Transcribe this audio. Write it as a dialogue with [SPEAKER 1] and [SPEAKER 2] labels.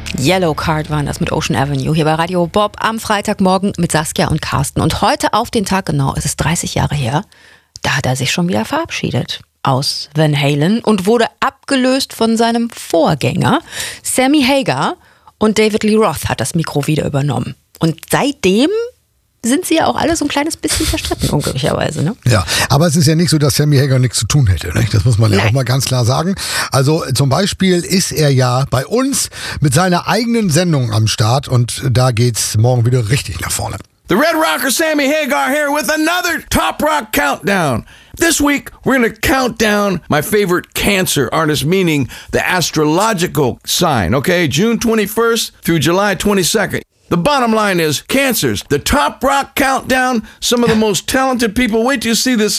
[SPEAKER 1] Yellow Card waren das mit Ocean Avenue hier bei Radio Bob am Freitagmorgen mit Saskia und Carsten. Und heute auf den Tag genau, es ist 30 Jahre her, da hat er sich schon wieder verabschiedet aus Van Halen und wurde abgelöst von seinem Vorgänger Sammy Hagar, und David Lee Roth hat das Mikro wieder übernommen. Und seitdem sind sie ja auch alle so ein kleines bisschen verstritten, unglücklicherweise. Ne?
[SPEAKER 2] Ja, aber es ist ja nicht so, dass Sammy Hagar nichts zu tun hätte. Ne? Das muss man ja auch mal ganz klar sagen. Also zum Beispiel ist er ja bei uns mit seiner eigenen Sendung am Start und da geht's morgen wieder richtig nach vorne.
[SPEAKER 3] The Red Rocker Sammy Hagar here with another Top Rock Countdown. This week, we're going to count down my favorite Cancer artist, meaning the astrological sign, okay? June 21st through July 22nd. The bottom line is, Cancers, the Top Rock Countdown, some of the most talented people. Wait till you see this